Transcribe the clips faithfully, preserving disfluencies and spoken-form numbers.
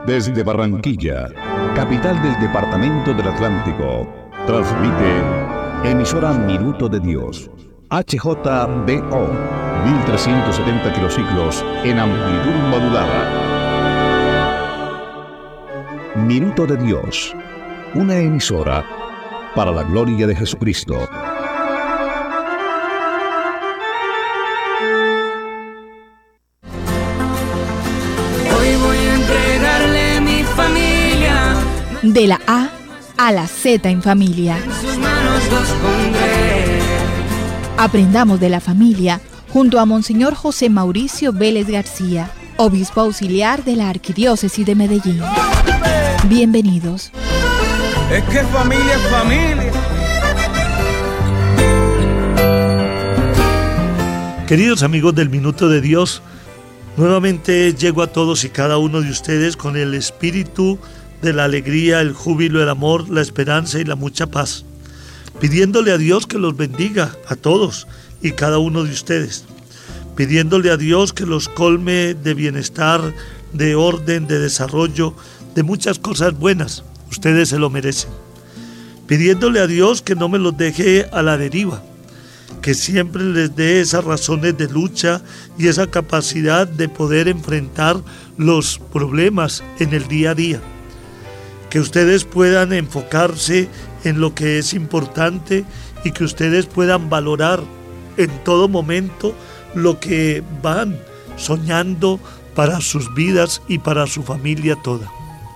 Desde Barranquilla, capital del departamento del Atlántico, transmite emisora Minuto de Dios, H J B O, mil trescientos setenta kilociclos en amplitud modulada. Minuto de Dios, una emisora para la gloria de Jesucristo. Hoy voy a entregarle mi familia. De la A a la Z en familia. En sus manos los pondré. Aprendamos de la familia junto a Monseñor José Mauricio Vélez García, obispo auxiliar de la Arquidiócesis de Medellín. Bienvenidos. Es que familia es familia. Queridos amigos del Minuto de Dios, nuevamente llego a todos y cada uno de ustedes con el espíritu de la alegría, el júbilo, el amor, la esperanza y la mucha paz, pidiéndole a Dios que los bendiga a todos y cada uno de ustedes, pidiéndole a Dios que los colme de bienestar, de orden, de desarrollo, de muchas cosas buenas. Ustedes se lo merecen. Pidiéndole a Dios que no me los deje a la deriva, que siempre les dé esas razones de lucha y esa capacidad de poder enfrentar los problemas en el día a día. Que ustedes puedan enfocarse en lo que es importante y que ustedes puedan valorar en todo momento lo que van soñando para sus vidas y para su familia toda.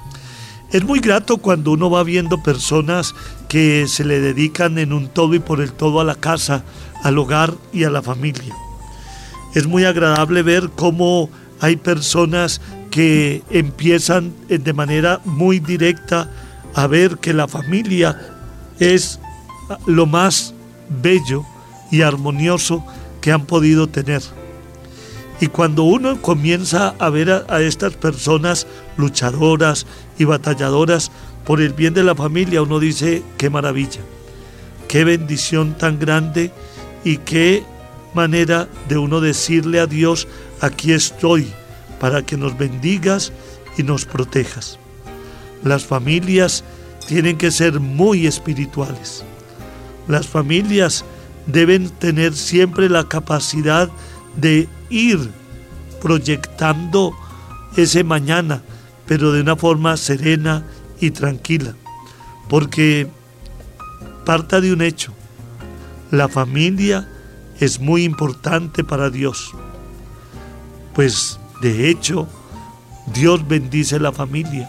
Es muy grato cuando uno va viendo personas que se le dedican en un todo y por el todo a la casa, al hogar y a la familia. Es muy agradable ver cómo hay personas que empiezan de manera muy directa a ver que la familia es lo más bello y armonioso que han podido tener. Y cuando uno comienza a ver a, a estas personas luchadoras y batalladoras por el bien de la familia, uno dice, qué maravilla, qué bendición tan grande y qué manera de uno decirle a Dios, aquí estoy para que nos bendigas y nos protejas. Las familias tienen que ser muy espirituales. Las familias deben tener siempre la capacidad de ir proyectando ese mañana, pero de una forma serena y tranquila, porque parta de un hecho: la familia es muy importante para Dios, pues de hecho Dios bendice la familia.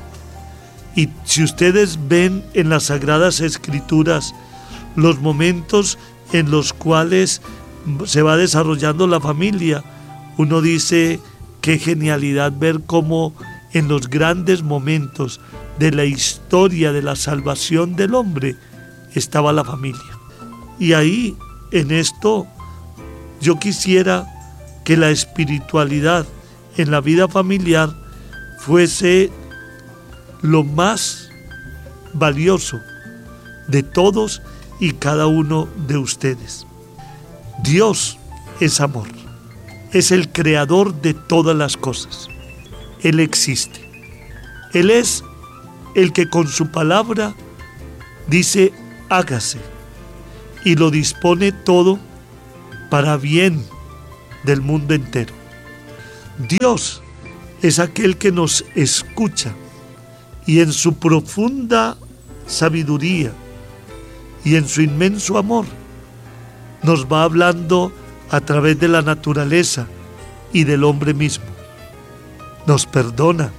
Y si ustedes ven en las Sagradas Escrituras los momentos en los cuales se va desarrollando la familia, uno dice, qué genialidad ver cómo en los grandes momentos de la historia de la salvación del hombre estaba la familia. Y ahí, en esto, yo quisiera que la espiritualidad en la vida familiar fuese lo más valioso de todos y cada uno de ustedes. Dios es amor, es el creador de todas las cosas. Él existe. Él es el que con su palabra dice hágase y lo dispone todo para bien del mundo entero. Dios es aquel que nos escucha y en su profunda sabiduría y en su inmenso amor nos va hablando a través de la naturaleza y del hombre mismo. Nos perdona,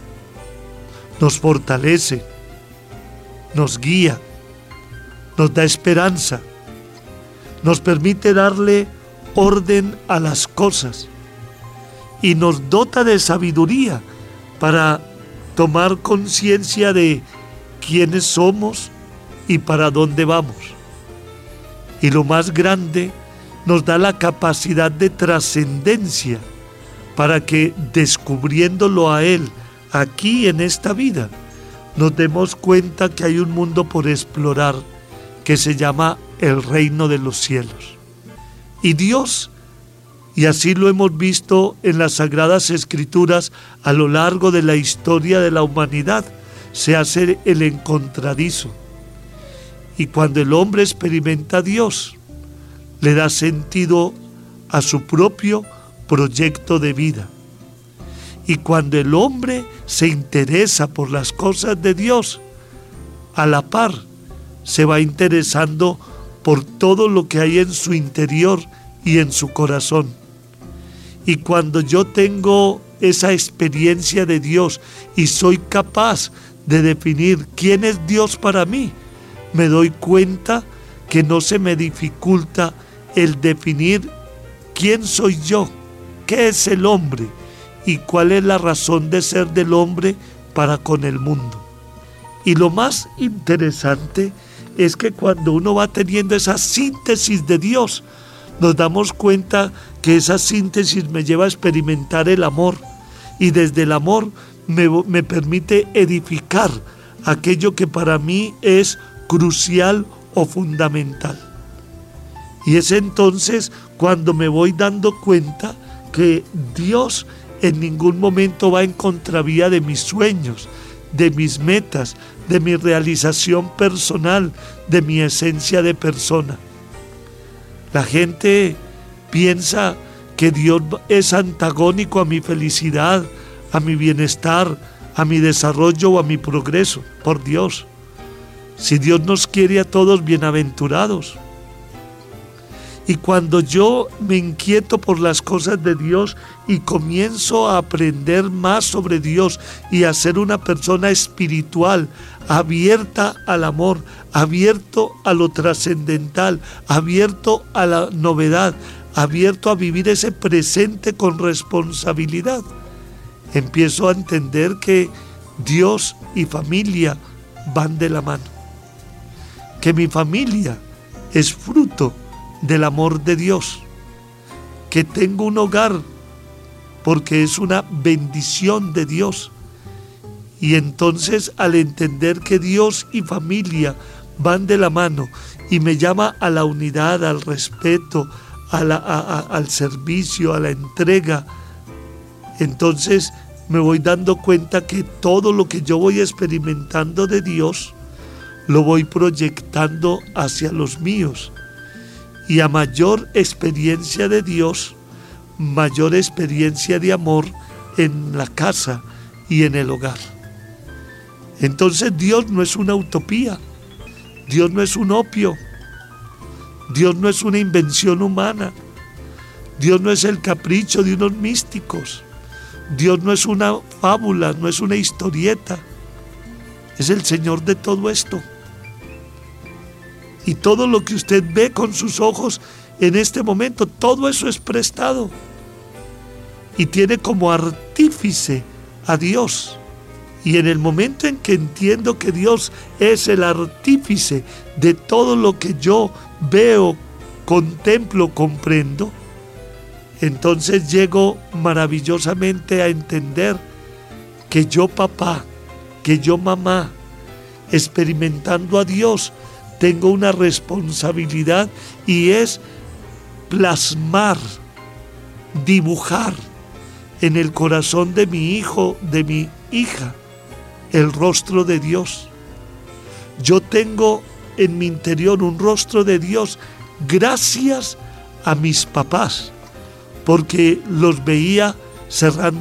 nos fortalece, nos guía, nos da esperanza, nos permite darle orden a las cosas y nos dota de sabiduría para tomar conciencia de quiénes somos y para dónde vamos. Y lo más grande, nos da la capacidad de trascendencia para que, descubriéndolo a Él aquí en esta vida, nos demos cuenta que hay un mundo por explorar que se llama el reino de los cielos. Y Dios Y así lo hemos visto en las Sagradas Escrituras a lo largo de la historia de la humanidad. Se hace el encontradizo. Y cuando el hombre experimenta a Dios, le da sentido a su propio proyecto de vida. Y cuando el hombre se interesa por las cosas de Dios, a la par se va interesando por todo lo que hay en su interior y en su corazón. Y cuando yo tengo esa experiencia de Dios y soy capaz de definir quién es Dios para mí, me doy cuenta que no se me dificulta el definir quién soy yo, qué es el hombre y cuál es la razón de ser del hombre para con el mundo. Y lo más interesante es que cuando uno va teniendo esa síntesis de Dios, nos damos cuenta que esa síntesis me lleva a experimentar el amor, y desde el amor me, me permite edificar aquello que para mí es crucial o fundamental. Y es entonces cuando me voy dando cuenta que Dios en ningún momento va en contravía de mis sueños, de mis metas, de mi realización personal, de mi esencia de persona. La gente piensa que Dios es antagónico a mi felicidad, a mi bienestar, a mi desarrollo o a mi progreso. Por Dios, si Dios nos quiere a todos bienaventurados. Y cuando yo me inquieto por las cosas de Dios y comienzo a aprender más sobre Dios y a ser una persona espiritual, abierta al amor, abierto a lo trascendental, abierto a la novedad, abierto a vivir ese presente con responsabilidad, empiezo a entender que Dios y familia van de la mano, que mi familia es fruto del amor de Dios, que tengo un hogar porque es una bendición de Dios. Y entonces, al entender que Dios y familia van de la mano y me llama a la unidad, al respeto, a la, a, a, al servicio, a la entrega, entonces me voy dando cuenta que todo lo que yo voy experimentando de Dios lo voy proyectando hacia los míos. Y a mayor experiencia de Dios, mayor experiencia de amor en la casa y en el hogar. Entonces Dios no es una utopía, Dios no es un opio, Dios no es una invención humana, Dios no es el capricho de unos místicos, Dios no es una fábula, no es una historieta, es el Señor de todo esto. Y todo lo que usted ve con sus ojos en este momento, todo eso es prestado. Y tiene como artífice a Dios. Y en el momento en que entiendo que Dios es el artífice de todo lo que yo veo, contemplo, comprendo, entonces llego maravillosamente a entender que yo papá, que yo mamá, experimentando a Dios, tengo una responsabilidad y es plasmar, dibujar en el corazón de mi hijo, de mi hija, el rostro de Dios. Yo tengo en mi interior un rostro de Dios gracias a mis papás, porque los veía cerrando